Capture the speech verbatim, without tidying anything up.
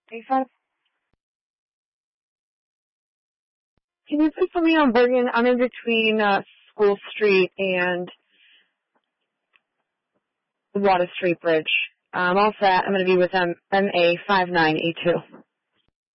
A five. Can you please put me on Bergen? I'm in between uh, School Street and the Water Street Bridge. I'm all set. I'm going to be with M A five nine eight two.